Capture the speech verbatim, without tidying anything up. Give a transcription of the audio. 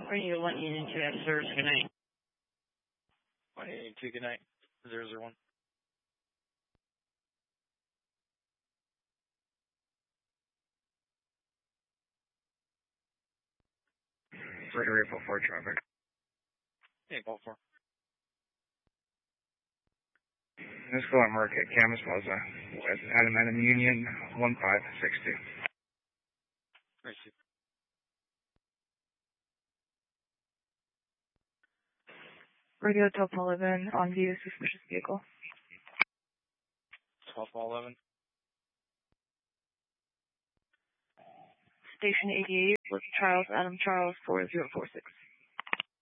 Radio one Union two F service, good night. one Union two, good night. zero zero one. Radio April four traffic. Hey, Paul four. Let's go on Market, Camas Plaza, with Adam Adam Union one five six two. Right, two. Radio twelve eleven, on view, suspicious vehicle. twelve eleven. Station eighty-eight, with Charles Adam Charles four zero four six.